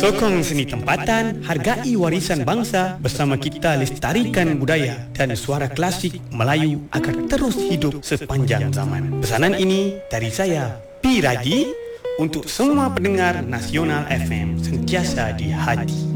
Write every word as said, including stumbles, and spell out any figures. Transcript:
Sokong seni tempatan, hargai warisan bangsa, bersama kita lestarikan budaya dan suara klasik Melayu agar terus hidup sepanjang zaman. Pesanan ini dari saya, P. Raji, untuk semua pendengar Nasional F M, sentiasa di hati.